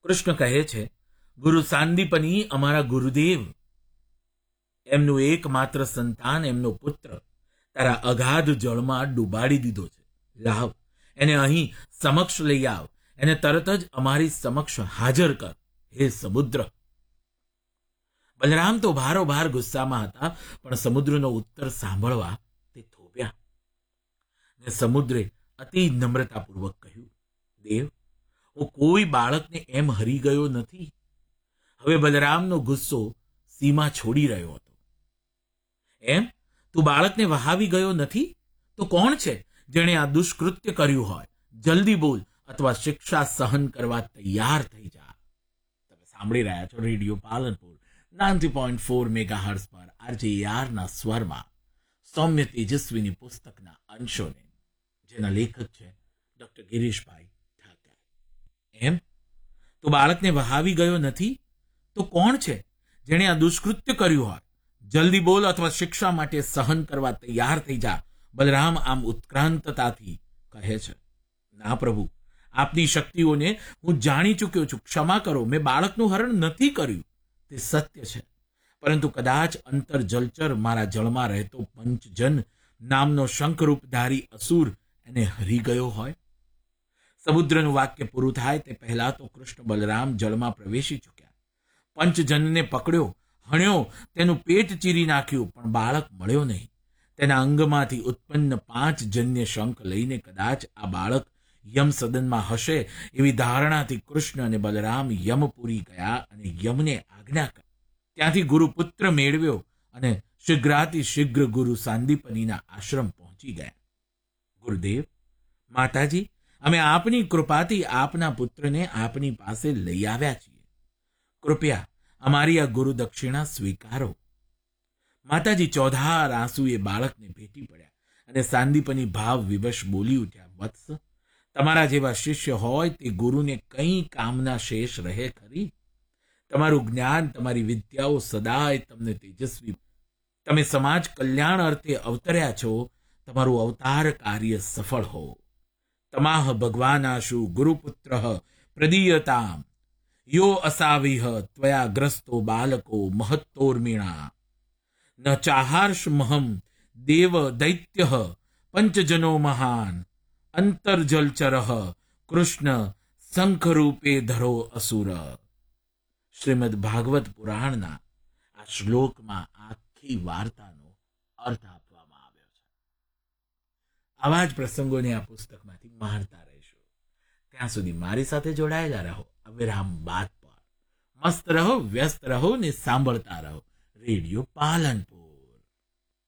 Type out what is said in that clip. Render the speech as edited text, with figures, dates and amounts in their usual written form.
કૃષ્ણ કહે છે, ગુરુ સાંદીપની અમારા ગુરુદેવ, એમનું એકમાત્ર સંતાન, એમનો પુત્ર તારા અગાધ જળમાં ડૂબાડી દીધો છે. લાવ, એને અહીં સમક્ષ લઈ આવ, એને તરત જ અમારી સમક્ષ હાજર કર, હે સમુદ્ર. બલરામ તો ભારોભાર ગુસ્સામાં હતા, પણ સમુદ્રનો ઉત્તર સાંભળવા તે થોભ્યા. ને સમુદ્રે અતિ નમ્રતાપૂર્વક કહ્યું, દેવ, હું કોઈ બાળકને એમ હરી ગયો નથી. હવે બલરામનો ગુસ્સો સીમા છોડી રહ્યો હતો. એમ તું બાળકને વહાવી ગયો નથી? તો કોણ છે જેણે આ દુષ્કૃત્ય કર્યું હોય? જલ્દી બોલ, અથવા શિક્ષા સહન કરવા તૈયાર થઈ જા. તમે સાંભળી રહ્યા છો રેડિયો પાલનપુર 90.4 મેગાહર્ટ્ઝ પર RJR ના સ્વરમાં સૌમ્ય તેજસ્વીની પુસ્તકના અંશોને, જેના લેખક છે ડોક્ટર ગિરીશભાઈ ઠાકર. એમ તું બાળકને વહાવી ગયો નથી? તો કોણ છે જેણે આ દુષ્કૃત્ય કર્યું હોય? જલ્દી બોલ, અથવા શિક્ષા માટે સહન કરવા તૈયાર થઈ જા. બલરામ આમ ઉત્ક્રાંતતાથી કહે છે, ના પ્રભુ, આપની શક્તિઓને હું જાણી ચૂક્યો છું, ક્ષમા કરો. મેં બાળકનું હરણ નથી કર્યું, તે સત્ય છે. પરંતુ કદાચ અંતર જલચર, મારા જળમાં રહેતો પંચજન નામનો શંખરૂપધારી અસુર એને હરી ગયો હોય. સમુદ્રનું વાક્ય પૂરું થાય તે પહેલા તો કૃષ્ણ બલરામ જળમાં પ્રવેશી ચૂક્યા. પંચજનને પકડ્યો, હણ્યો, તેનું પેટ ચીરી નાખ્યું, પણ બાળક મળ્યો નહીં. તેના અંગમાંથી ઉત્પન્ન 5 જન્ય શંખ લઈને કદાચ આ બાળક યમ સદનમાં હશે એવી ધારણાથી કૃષ્ણ અને બલરામ યમપુરી ગયા અને યમને આજ્ઞા કરી. ત્યાંથી ગુરુપુત્ર મેળવ્યો અને શીઘ્રાતિ શીઘ્ર ગુરુ સાંદીપનીના આશ્રમ પહોંચી ગયા. ગુરુદેવ, માતાજી, અમે આપની કૃપાથી આપના પુત્રને આપની પાસે લઈ આવ્યા છીએ. કૃપયા અમારી આ ગુરુ દક્ષિણા સ્વીકારો. માતાજી ચોધાર આંસુએ બાળકને ભેટી પડ્યા અને સાંદીપની ભાવ વિવશ બોલી ઉઠ્યા, વત્સ, તમારા જેવા શિષ્ય હોય તે ગુરુને કંઈ કામના શેષ રહે ખરી? તમારું જ્ઞાન, તમારી વિદ્યાઓ સદાય તમને તેજસ્વી. તમે સમાજ કલ્યાણ અર્થે અવતર્યા છો. તમારું અવતાર કાર્ય સફળ હો. તમાહ ભગવાનાશુ ગુરુપુત્ર પ્રદીયતામ યો અસાવિહ ત્વયા ગ્રસ્તો બાલકો મહત્તોર્મિણા ન ચાહાર્ષમહમ દેવ દૈત્ય પંચજનો મહાન અંતર્જલચર કૃષ્ણ શંખરૂપે ધરો અસુર. શ્રીમદ ભાગવત પુરાણના આ શ્લોકમાં આખી વાર્તાનો અર્થ આપવામાં આવ્યો છે. આવા જ પ્રસંગોને આ પુસ્તકમાંથી માણતા રહીશું. ત્યાં સુધી મારી સાથે જોડાયેલા રહો. વિરામ બાદ પર મસ્ત રહો, વ્યસ્ત રહો ને સાંભળતા રહો રેડિયો પાલનપુર.